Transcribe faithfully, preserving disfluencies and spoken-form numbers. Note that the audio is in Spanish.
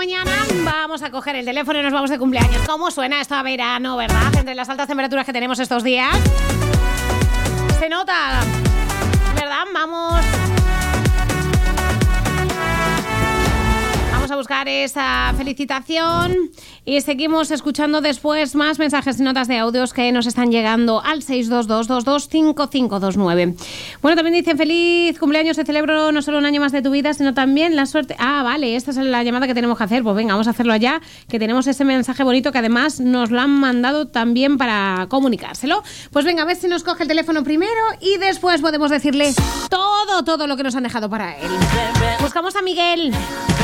mañana vamos a coger el teléfono y nos vamos de cumpleaños. ¿Cómo suena esto a verano, verdad? Entre las altas temperaturas que tenemos estos días. Se nota, ¿verdad? Vamos... Vamos a buscar esa felicitación y seguimos escuchando después más mensajes y notas de audios que nos están llegando al seis dos dos, dos dos cinco cinco dos nueve. Bueno, también dicen feliz cumpleaños, te celebro no solo un año más de tu vida, sino también la suerte. Ah, vale, esta es la llamada que tenemos que hacer. Pues venga, vamos a hacerlo allá, que tenemos ese mensaje bonito que además nos lo han mandado también para comunicárselo. Pues venga, a ver si nos coge el teléfono primero y después podemos decirle todo, todo lo que nos han dejado para él. Buscamos a Miguel.